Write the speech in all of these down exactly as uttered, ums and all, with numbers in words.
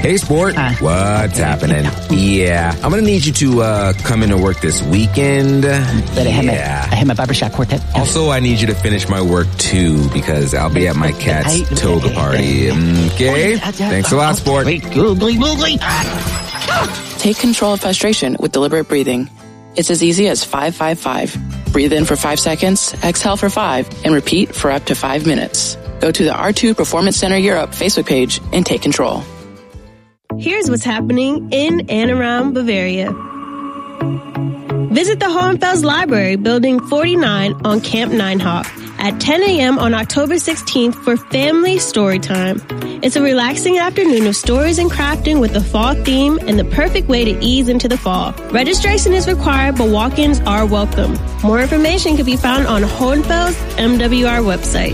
Hey, Sport. Uh, What's happening? Yeah, I'm gonna need you to uh, come in to work this weekend. But I have my, yeah. I have my barbershop quartet. Also, I need you to finish my work too because I'll be at my cat's I- toga party. Okay? Thanks a lot, Sport. Wait, googly, googly. Take control of frustration with deliberate breathing. It's as easy as five five five. Breathe in for five seconds, exhale for five, and repeat for up to five minutes. Go to the R two Performance Center Europe Facebook page and take control. Here's what's happening in and around Bavaria. Visit the Hohenfels Library, Building forty-nine on Camp Ninehoff at ten a.m. on October sixteenth for Family Story Time. It's a relaxing afternoon of stories and crafting with a fall theme and the perfect way to ease into the fall. Registration is required, but walk-ins are welcome. More information can be found on Hohenfels M W R website.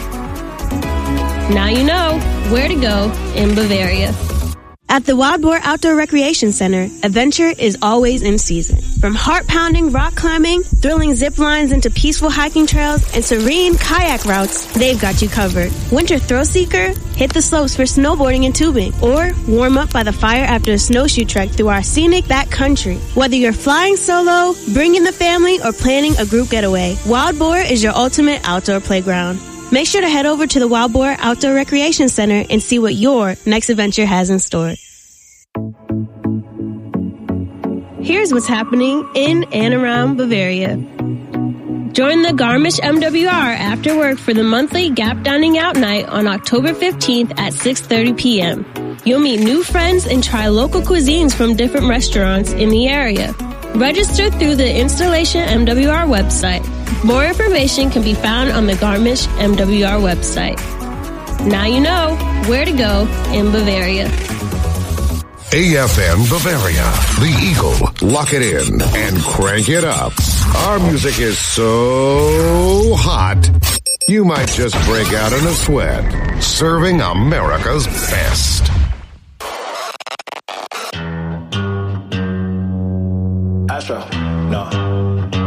Now you know where to go in Bavaria. At the Wild Boar Outdoor Recreation Center, adventure is always in season. From heart-pounding rock climbing, thrilling zip lines into peaceful hiking trails, and serene kayak routes, they've got you covered. Winter thrill seeker? Hit the slopes for snowboarding and tubing, or warm up by the fire after a snowshoe trek through our scenic backcountry. Whether you're flying solo, bringing the family, or planning a group getaway, Wild Boar is your ultimate outdoor playground. Make sure to head over to the Wild Boar Outdoor Recreation Center and see what your next adventure has in store. Here's what's happening in and around Bavaria. Join the Garmisch M W R after work for the monthly Gap Dining Out Night on October fifteenth at six thirty p.m. You'll meet new friends and try local cuisines from different restaurants in the area. Register through the Installation M W R website. More information can be found on the Garmisch M W R website. Now you know where to go in Bavaria. A F M Bavaria, the Eagle. Lock it in and crank it up. Our music is so hot, you might just break out in a sweat. Serving America's best. Astro, no.